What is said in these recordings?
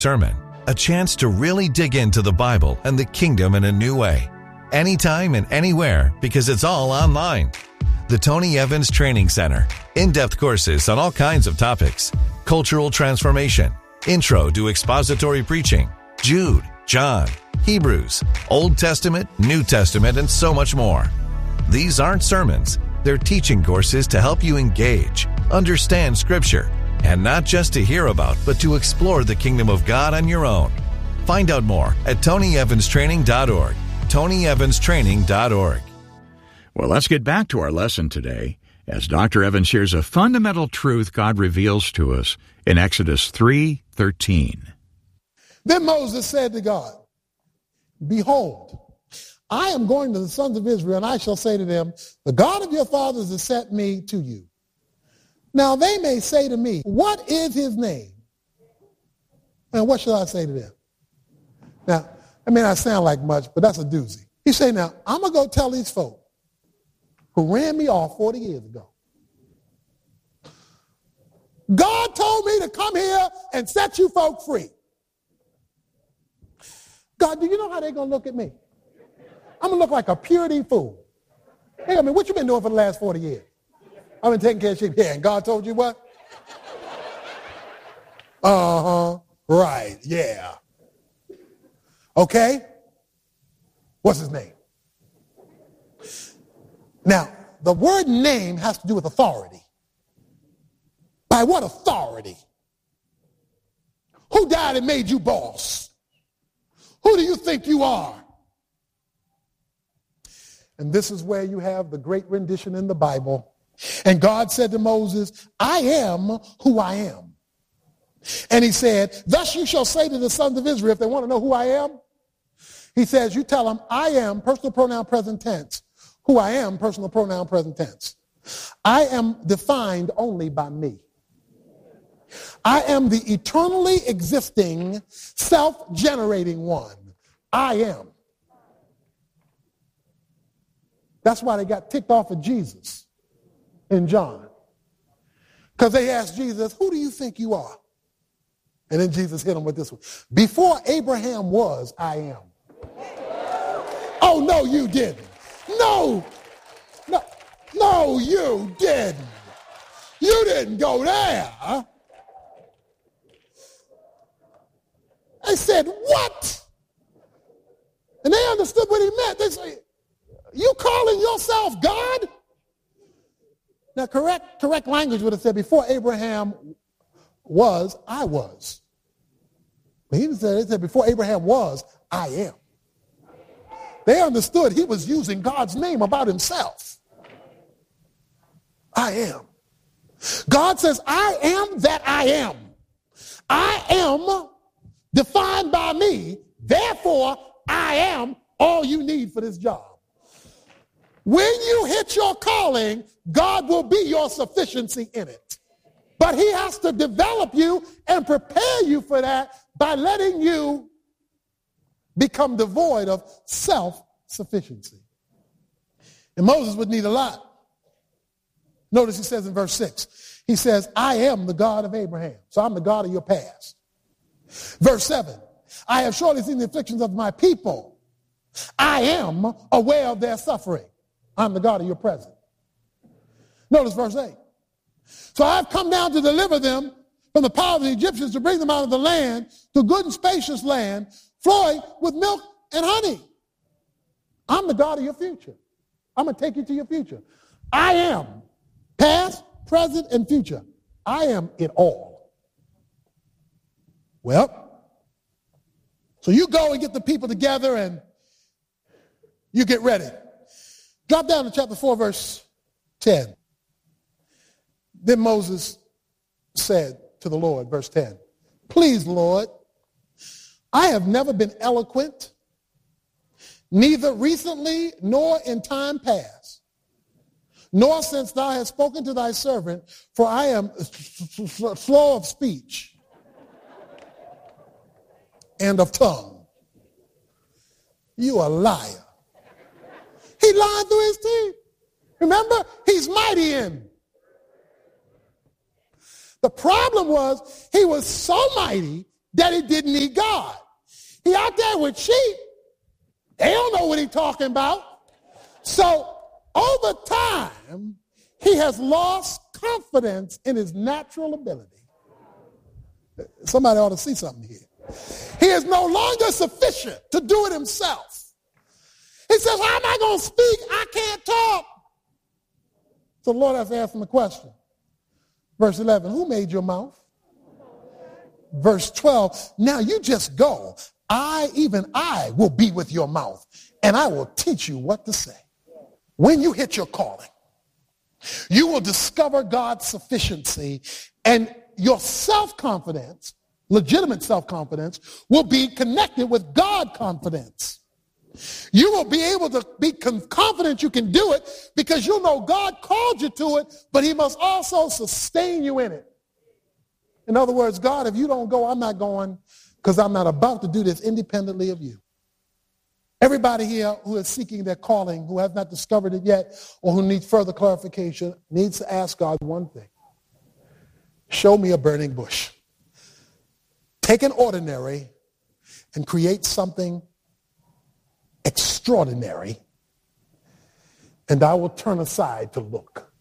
Sermon, a chance to really dig into the Bible and the kingdom in a new way. Anytime and anywhere, because it's all online. The Tony Evans Training Center. In-depth courses on all kinds of topics. Cultural transformation. Intro to expository preaching. Jude, John, Hebrews, Old Testament, New Testament, and so much more. These aren't sermons. They're teaching courses to help you engage, understand Scripture, and not just to hear about, but to explore the kingdom of God on your own. Find out more at TonyEvansTraining.org. TonyEvansTraining.org. Well, let's get back to our lesson today as Dr. Evans shares a fundamental truth God reveals to us in Exodus 3:13. Then Moses said to God, "Behold, I am going to the sons of Israel, and I shall say to them, the God of your fathers has sent me to you. Now they may say to me, what is his name? And what shall I say to them?" Now, that may not sound like much, but that's a doozy. He said, now, I'm going to go tell these folk who ran me off 40 years ago. God told me to come here and set you folk free. God, do you know how they're going to look at me? I'm going to look like a purity fool. Hey, I mean, what you been doing for the last 40 years? I've been taking care of sheep. Yeah, and God told you what? Right, yeah. Okay? What's his name? Now, the word name has to do with authority. By what authority? Who died and made you boss? Who do you think you are? And this is where you have the great rendition in the Bible. And God said to Moses, I am who I am. And he said, thus you shall say to the sons of Israel, if they want to know who I am, he says, you tell them, I am, personal pronoun present tense. Who I am, personal pronoun present tense. I am defined only by me. I am the eternally existing, self-generating one. I am. That's why they got ticked off of Jesus in John. Because they asked Jesus, who do you think you are? And then Jesus hit them with this one. Before Abraham was, I am. Oh, no, you didn't. No, you didn't. You didn't go there. They said, what? And they understood what he meant. They said, you calling yourself God? Now, correct language would have said, before Abraham was, I was. But he said, before Abraham was, I am. They understood he was using God's name about himself. I am. God says, I am that I am. I am defined by me. Therefore, I am all you need for this job. When you hit your calling, God will be your sufficiency in it. But he has to develop you and prepare you for that by letting you become devoid of self-sufficiency. And Moses would need a lot. Notice he says in verse 6, he says, I am the God of Abraham. So I'm the God of your past. Verse 7, I have surely seen the afflictions of my people. I am aware of their suffering. I'm the God of your present. Notice verse 8. So I've come down to deliver them from the power of the Egyptians, to bring them out of the land, to good and spacious land, flowing with milk and honey. I'm the God of your future. I'm going to take you to your future. I am past, present, and future. I am it all. Well, so you go and get the people together and you get ready. Drop down to chapter 4, verse 10. Then Moses said to the Lord, verse 10, please, Lord, I have never been eloquent, neither recently nor in time past, nor since thou hast spoken to thy servant, for I am slow of speech and of tongue. You a liar. He lied through his teeth. Remember, he's mighty in. The problem was he was so mighty that he didn't need God. He out there with sheep. They don't know what he's talking about. So over time, he has lost confidence in his natural ability. Somebody ought to see something here. He is no longer sufficient to do it himself. He says, how am I going to speak? I can't talk. So the Lord has to ask him a question. Verse 11, who made your mouth? Verse 12, now you just go. Even I will be with your mouth, and I will teach you what to say. When you hit your calling, you will discover God's sufficiency, and your self-confidence, legitimate self-confidence, will be connected with God confidence. You will be able to be confident you can do it because you'll know God called you to it, but he must also sustain you in it. In other words, God, if you don't go, I'm not going because I'm not about to do this independently of you. Everybody here who is seeking their calling, who has not discovered it yet, or who needs further clarification, needs to ask God one thing. Show me a burning bush. Take an ordinary and create something extraordinary, and I will turn aside to look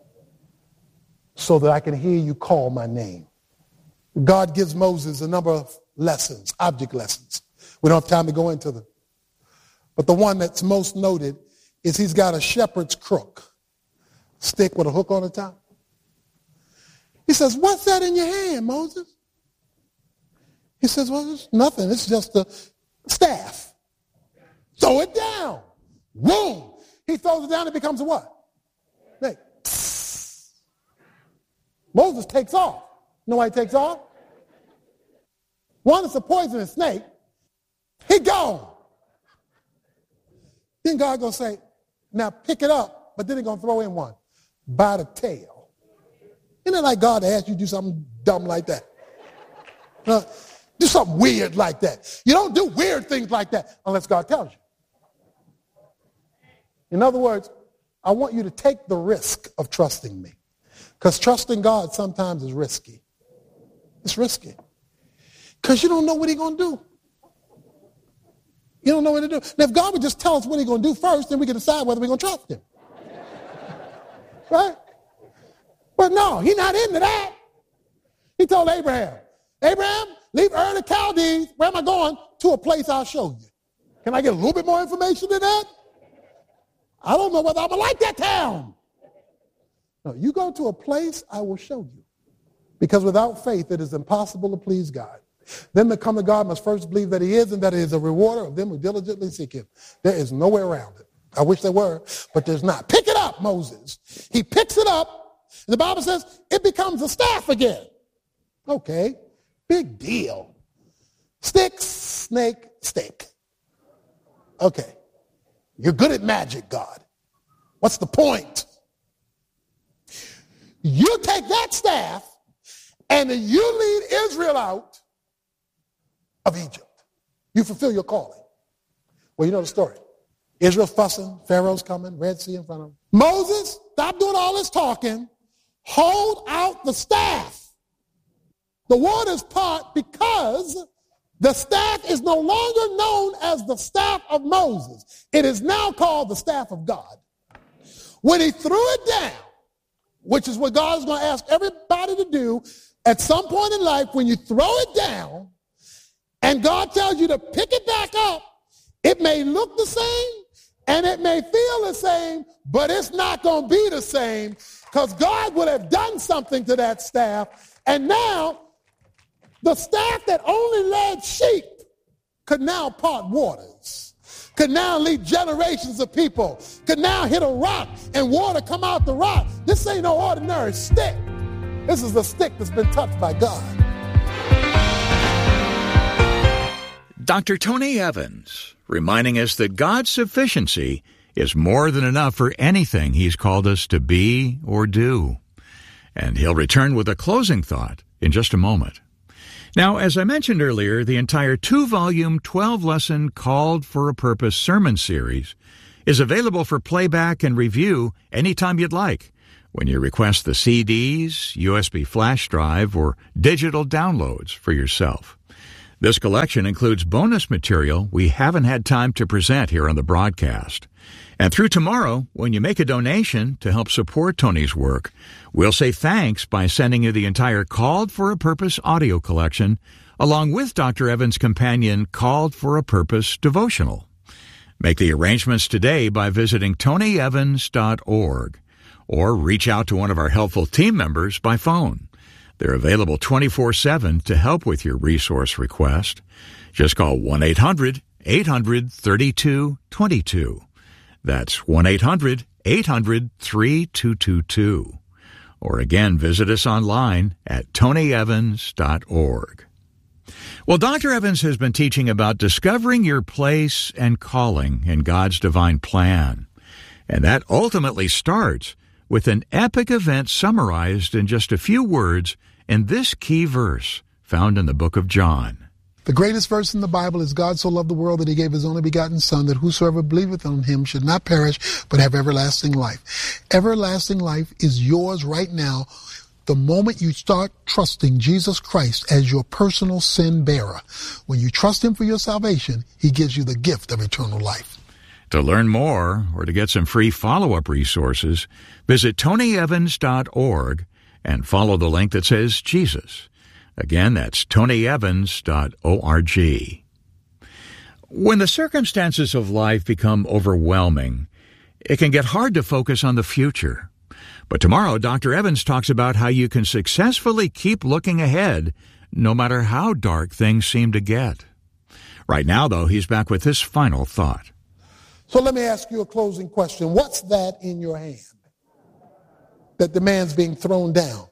so that I can hear you call my name. God gives Moses a number of lessons, object lessons. We don't have time to go into them. But the one that's most noted is he's got a shepherd's crook, stick with a hook on the top. He says, what's that in your hand, Moses? He says, well, it's nothing. It's just a staff. Throw it down. Boom. He throws it down, it becomes a what? Snake. Moses takes off. You know why he takes off? One, it's a poisonous snake. He gone. Then God going to say, now pick it up, but then he's going to throw in one. By the tail. Isn't it like God asked you to do something dumb like that? Do something weird like that. You don't do weird things like that unless God tells you. In other words, I want you to take the risk of trusting me. Because trusting God sometimes is risky. It's risky. Because you don't know what he's going to do. You don't know what to do. Now, if God would just tell us what he's going to do first, then we can decide whether we're going to trust him. Right? But no, he's not into that. He told Abraham, Abraham, leave Ur the Chaldees. Where am I going? To a place I'll show you. Can I get a little bit more information than that? I don't know whether I'm going to like that town. No, you go to a place I will show you. Because without faith, it is impossible to please God. Them that come to God must first believe that he is and that he is a rewarder of them who diligently seek him. There is no way around it. I wish there were, but there's not. Pick it up, Moses. He picks it up, and the Bible says it becomes a staff again. Okay, big deal. Stick, snake, stick. Okay, you're good at magic, God. What's the point? You take that staff, and you lead Israel out of Egypt. You fulfill your calling. Well, you know the story. Israel's fussing, Pharaoh's coming, Red Sea in front of them. Moses, stop doing all this talking. Hold out the staff. The waters part because the staff is no longer known as the staff of Moses. It is now called the staff of God. When he threw it down, which is what God is going to ask everybody to do at some point in life, when you throw it down and God tells you to pick it back up, it may look the same and it may feel the same, but it's not going to be the same because God would have done something to that staff. And now the staff that only led sheep could now part waters, could now lead generations of people, could now hit a rock and water come out the rock. This ain't no ordinary stick. This is a stick that's been touched by God. Dr. Tony Evans, reminding us that God's sufficiency is more than enough for anything he's called us to be or do. And he'll return with a closing thought in just a moment. Now, as I mentioned earlier, the entire 2-volume, 12-lesson Called for a Purpose sermon series is available for playback and review anytime you'd like when you request the CDs, USB flash drive, or digital downloads for yourself. This collection includes bonus material we haven't had time to present here on the broadcast. And through tomorrow, when you make a donation to help support Tony's work, we'll say thanks by sending you the entire Called for a Purpose audio collection, along with Dr. Evans' companion Called for a Purpose devotional. Make the arrangements today by visiting tonyevans.org or reach out to one of our helpful team members by phone. They're available 24/7 to help with your resource request. Just call 1-800-800-3222. That's 1-800-800-3222. Or again, visit us online at tonyevans.org. Well, Dr. Evans has been teaching about discovering your place and calling in God's divine plan. And that ultimately starts with an epic event summarized in just a few words in this key verse found in the book of John. The greatest verse in the Bible is, God so loved the world that he gave his only begotten Son, that whosoever believeth on him should not perish, but have everlasting life. Everlasting life is yours right now the moment you start trusting Jesus Christ as your personal sin bearer. When you trust him for your salvation, he gives you the gift of eternal life. To learn more or to get some free follow-up resources, visit tonyevans.org and follow the link that says Jesus. Again, that's tonyevans.org. When the circumstances of life become overwhelming, it can get hard to focus on the future. But tomorrow, Dr. Evans talks about how you can successfully keep looking ahead, no matter how dark things seem to get. Right now, though, he's back with this final thought. So let me ask you a closing question. What's that in your hand that demands being thrown down,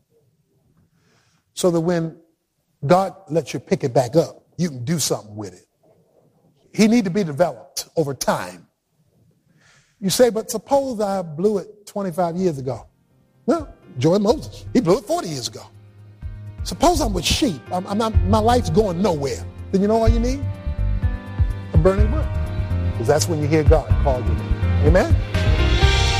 so that when God lets you pick it back up, you can do something with it? He need to be developed over time. You say, but suppose I blew it 25 years ago. Well, Joy Moses, he blew it 40 years ago. Suppose I'm with sheep. My life's going nowhere. Then you know all you need? A burning bush. Because that's when you hear God call you. Amen?